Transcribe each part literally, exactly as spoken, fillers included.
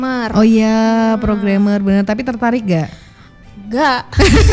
Oh iya, programmer bener. Tapi tertarik gak? Enggak.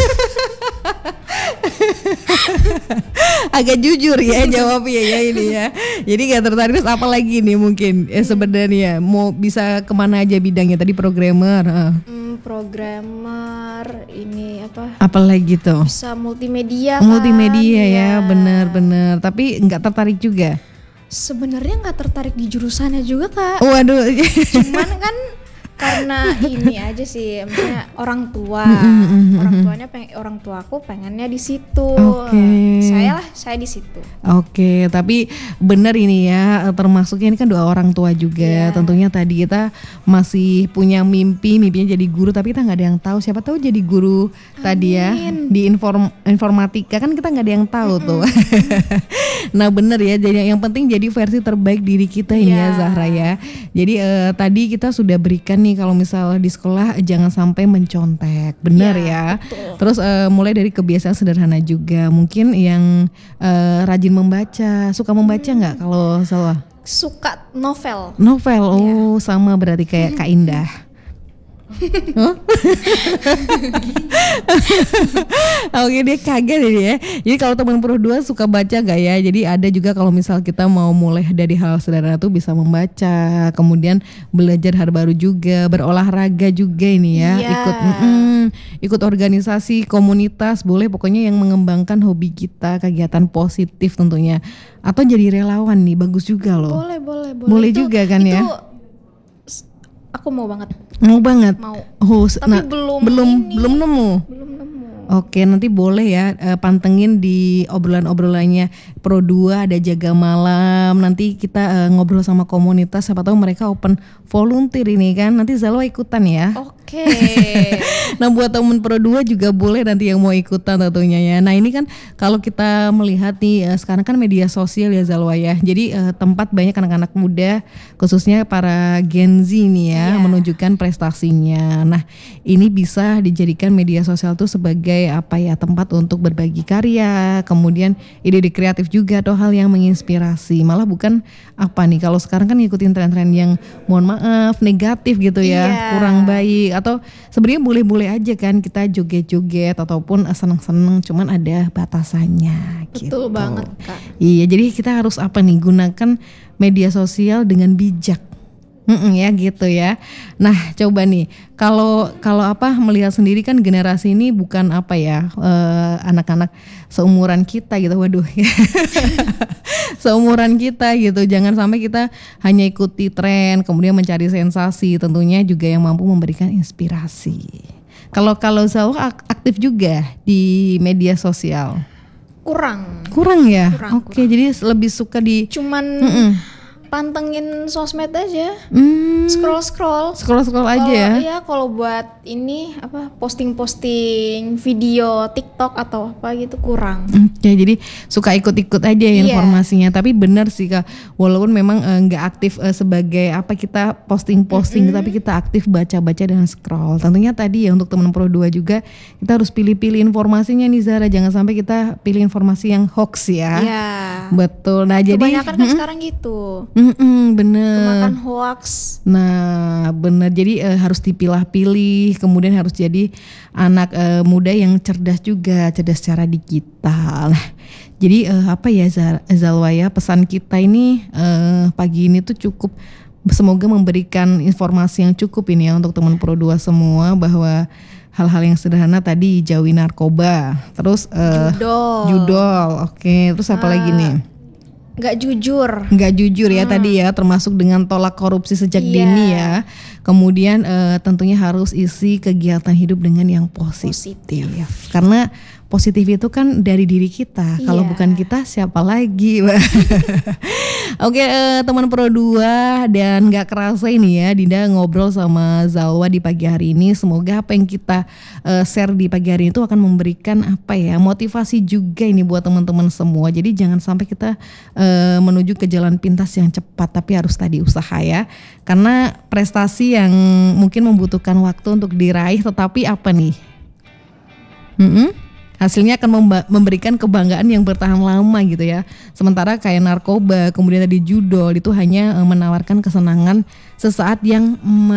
Agak jujur ya jawabnya ya ini ya. Jadi gak tertarik, terus apa lagi nih mungkin eh, sebenarnya mau bisa kemana aja bidangnya tadi programmer. Uh. Hmm, programmer ini apa? Apalagi tuh? Bisa multimedia. Multimedia kan? ya, bener-bener. Tapi nggak tertarik juga. Sebenarnya nggak tertarik di jurusannya juga kak. Waduh. Cuman kan karena ini aja sih, maksudnya orang tua, Mm, mm, mm, orang mm. tuanya peng, orang tuaku pengennya di situ. Oke. Saya lah, saya di situ. Oke, tapi benar ini ya, termasuknya ini kan doa orang tua juga. Iya. Tentunya tadi kita masih punya mimpi, mimpinya jadi guru, tapi kita nggak ada yang tahu. Siapa tahu jadi guru tadi ya di inform informatika kan kita nggak ada yang tahu tuh. Nah benar ya, jadi yang penting jadi versi terbaik diri kita ini ya Iya. Zahra ya. Jadi eh, tadi kita sudah berikan nih kalau misalnya di sekolah jangan sampai mencontek, benar Iya, ya. betul. Terus eh, mulai dari kebiasaan sederhana juga, mungkin yang eh, rajin membaca, suka membaca nggak kalau Salwa? Suka novel. Novel, oh sama berarti kayak Kak Indah. Huh? Oke, dia kaget ini ya. Jadi kalau teman pro dua suka baca gak ya? Jadi ada juga kalau misal kita mau mulai dari hal sederhana tuh bisa membaca, kemudian belajar hal baru juga, berolahraga juga ini ya. Iya. Ikut mm, ikut organisasi, komunitas, boleh pokoknya yang mengembangkan hobi kita, kegiatan positif tentunya. Atau jadi relawan nih, bagus juga loh. Boleh, boleh, boleh. Boleh Itu- juga kan itu ya? s- Aku mau banget, Mau banget. mau. Oh, s- Tapi belum belum ini. belum nemu. Belum nemu. Oke, nanti boleh ya eh, pantengin di obrolan-obrolannya Pro dua, ada jaga malam. Nanti kita eh, ngobrol sama komunitas, siapa tahu mereka open volunteer ini kan. Nanti Zalwa ikutan ya. Oke. Nah buat temen Pro dua juga boleh nanti yang mau ikutan tentunya ya. Nah ini kan kalau kita melihat nih eh, sekarang kan media sosial ya Zalwa ya. Jadi eh, tempat banyak anak-anak muda khususnya para Gen Z nih ya Iya. menunjukkan prestasinya. Nah ini bisa dijadikan media sosial tuh sebagai apa ya, tempat untuk berbagi karya, kemudian ide-ide kreatif juga atau hal yang menginspirasi. Malah bukan apa nih, kalau sekarang kan ngikutin tren-tren yang mohon maaf negatif gitu ya, Iya. kurang baik, atau sebenarnya boleh-boleh aja kan kita joget-joget ataupun seneng-seneng, cuman ada batasannya gitu. Betul banget kak. Iya, jadi kita harus apa nih, gunakan media sosial dengan bijak. Mm-mm, ya gitu ya. Nah coba nih kalau kalau apa melihat sendiri kan generasi ini bukan apa ya eh, anak-anak seumuran kita gitu. Waduh. Seumuran kita gitu. Jangan sampai kita hanya ikuti tren kemudian mencari sensasi. Tentunya juga yang mampu memberikan inspirasi. Kalau kalau Zalwa ak- aktif juga di media sosial. Kurang. Kurang ya? Kurang, Oke, jadi lebih suka di Cuman Mm-mm. pantengin sosmed aja. Hmm, Scroll scroll. scroll-scroll aja ya. Iya, kalau buat ini apa posting-posting video TikTok atau apa gitu kurang. Oke, jadi suka ikut-ikut aja ya Iya. informasinya. Tapi benar sih Kak, walaupun memang eh, nggak aktif eh, sebagai apa kita posting-posting, tapi kita aktif baca-baca dan scroll. Tentunya tadi ya untuk teman Pro dua juga kita harus pilih-pilih informasinya nih Zara. Jangan sampai kita pilih informasi yang hoax ya. Iya. Betul. Nah jadi Kebanyakan kan sekarang gitu. Mm-mm, bener. Kemakan hoax. Nah benar, jadi eh, harus dipilah-pilih, kemudian harus jadi anak eh, muda yang cerdas juga, cerdas secara digital. Nah, jadi eh, apa ya Zal- Zalwa ya, pesan kita ini eh, pagi ini tuh cukup, semoga memberikan informasi yang cukup ini ya untuk teman Pro dua semua, bahwa hal-hal yang sederhana tadi, jauhi narkoba, terus eh, Judol. judol, oke, terus apa lagi nih? Nggak jujur. Nggak jujur ya tadi ya, termasuk dengan tolak korupsi sejak Iya. dini ya. Kemudian eh, tentunya harus isi kegiatan hidup dengan yang positif. Positif. Karena positif itu kan dari diri kita. Kalau Iya. bukan kita siapa lagi? Oke, eh, teman Pro dua, dan nggak kerasa ini ya Dinda ngobrol sama Zalwa di pagi hari ini. Semoga apa yang kita eh, share di pagi hari ini itu akan memberikan apa ya, motivasi juga ini buat teman-teman semua. Jadi jangan sampai kita eh, menuju ke jalan pintas yang cepat, tapi harus tadi usaha ya. Karena prestasi yang mungkin membutuhkan waktu untuk diraih, tetapi apa nih? Mm-mm. Hasilnya akan memba- memberikan kebanggaan yang bertahan lama gitu ya. Sementara kayak narkoba, kemudian tadi judol, itu hanya eh, menawarkan kesenangan sesaat yang